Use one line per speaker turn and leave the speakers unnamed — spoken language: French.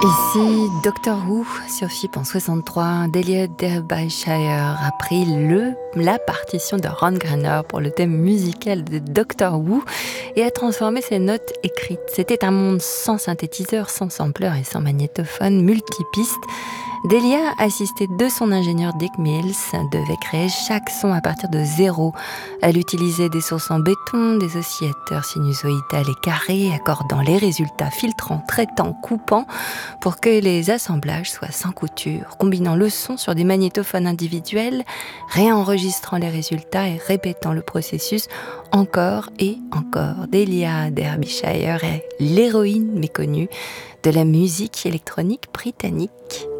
Ici Doctor Who sur FIP en 63, Delia Derbyshire a pris la partition de Ron Grainer pour le thème musical de Doctor Who et a transformé ses notes écrites. C'était un monde sans synthétiseur, sans sampleur et sans magnétophone, multipiste. Delia, assistée de son ingénieur Dick Mills, devait créer chaque son à partir de zéro. Elle utilisait des sources en béton, des oscillateurs sinusoïdales et carrés, accordant les résultats, filtrant, traitant, coupant, pour que les assemblages soient sans couture, combinant le son sur des magnétophones individuels, réenregistrant les résultats et répétant le processus encore et encore. Delia Derbyshire est l'héroïne méconnue de la musique électronique britannique.